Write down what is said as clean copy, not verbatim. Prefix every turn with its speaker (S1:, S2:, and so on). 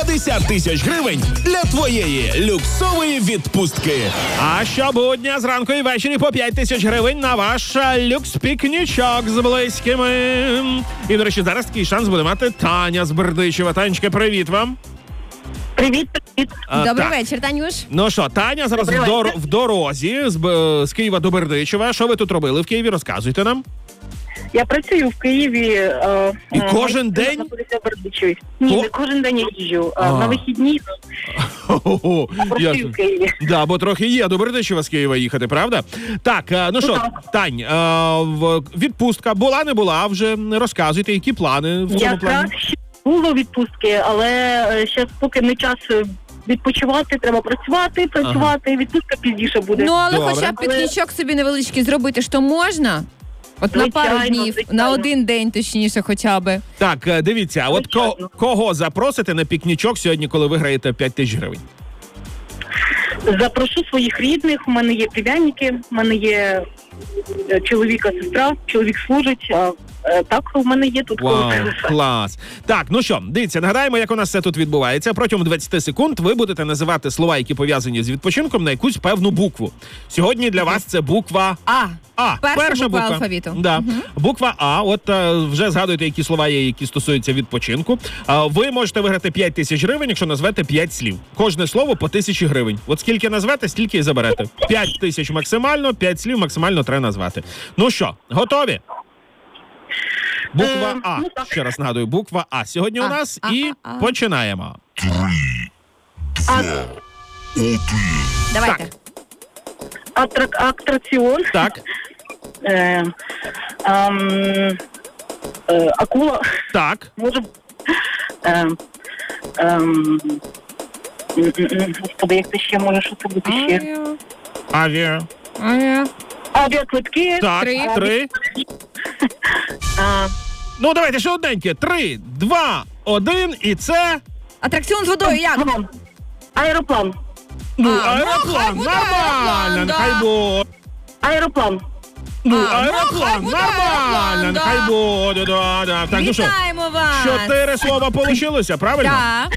S1: 50 тисяч гривень для твоєї люксової відпустки.
S2: А щобудня зранку і ввечері по 5 тисяч гривень на ваш люкс-пікнічок з близькими. І, до речі, зараз такий шанс буде мати Таня з Бердичева. Танечка, привіт вам.
S3: Привіт.
S4: Добрий
S2: так.
S4: вечір, Танюш.
S2: Ну що, Таня зараз в дорозі з Києва до Бердичева. Що ви тут робили в Києві? Розказуйте нам.
S3: Я працюю в Києві.
S2: І кожен день?
S3: Знаходжуся в Бердичеві. Ні, не кожен день я їжджу. На вихідні працюю в Києві.
S2: Да, бо трохи є до Бердичева з Києва їхати, правда? Так, ну що, Тань, відпустка була, не була вже? Розказуйте, які плани в цьому плані?
S3: Якраз ще було відпустки, але зараз поки не час відпочивати, треба працювати. Відпустка пізніше буде.
S4: Ну, але
S2: Добре.
S4: хоча б пікнічок собі невеличкий зробити, що можна? От на пару
S3: Звичайно,
S4: днів,
S3: звичайно.
S4: на один день, точніше, хоча б.
S2: Так, дивіться, от
S3: Звичайно.
S2: кого запросите на пікнічок сьогодні, коли виграєте 5 тисяч гривень?
S3: Запрошу своїх рідних, у мене є племянники, у мене є чоловіка, сестра, чоловік служить, так, у мене є тут
S2: Вау, клас. Так, ну що, дивіться, нагадаємо, як у нас все тут відбувається. Протягом 20 секунд ви будете називати слова, які пов'язані з відпочинком, на якусь певну букву. Сьогодні для вас це буква
S4: А.
S2: А.
S4: Перша буква алфавіту.
S2: Да. Буква А. От вже згадуєте, які слова є, які стосуються відпочинку. Ви можете виграти 5 тисяч гривень, якщо назвете 5 слів. Кожне слово по 1000 гривень. От скільки назвете, стільки і заберете. 5 тисяч максимально, 5 слів максимально треба назвати. Ну що, готові? Буква А.
S3: ну так.
S2: Ще раз нагадую, буква А. Сьогодні у нас і починаємо.
S4: Давайте.
S3: Аттракціон.
S2: Так,
S3: Акула.
S2: так.
S3: Може. Господи, як це ще може, що це буде ще?
S2: Авіа.
S3: Авіаквитки.
S2: Так, 3.
S3: А,
S2: Ну, давайте ще одненьке. 3, 2, 1 і це...
S4: Атракціон з водою, як?
S3: Аероплан.
S2: Ну,
S4: А, ну,
S2: аероплан,
S4: хай буде
S2: нормально,
S4: аероплан,
S2: нехай
S4: да.
S2: буде.
S3: Аероплан.
S2: Ну,
S4: А, ну,
S2: аероплан,
S4: хай буде
S2: нормально,
S4: аероплан, да.
S2: нехай буде, да. Так, ну що,
S4: Вітаємо вас!
S2: 4 слова получилося, правильно?
S4: Так.